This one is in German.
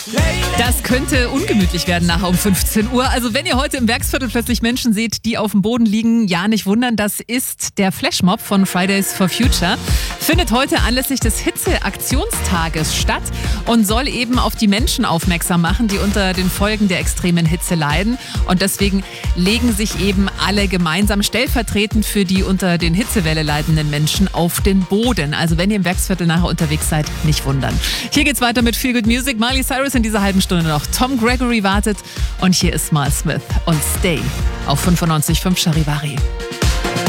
Das könnte ungemütlich werden nachher um 15 Uhr. Also wenn ihr heute im Werksviertel plötzlich Menschen seht, die auf dem Boden liegen, ja, nicht wundern, das ist der Flashmob von Fridays for Future. Findet heute anlässlich des Hitzeaktionstages statt und soll eben auf die Menschen aufmerksam machen, die unter den Folgen der extremen Hitze leiden. Und deswegen legen sich eben alle gemeinsam stellvertretend für die unter den Hitzewelle leidenden Menschen auf den Boden. Also wenn ihr im Werksviertel nachher unterwegs seid, nicht wundern. Hier geht's weiter mit Feel Good Music. Miley Cyrus in dieser halben Stunde noch. Tom Gregory wartet und hier ist Mal Smith und Stay auf 95.5 Charivari.